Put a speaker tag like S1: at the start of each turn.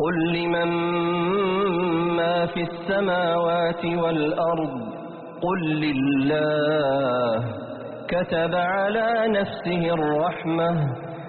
S1: قل لمن ما في السماوات والأرض قل لله كتب على نفسه الرحمة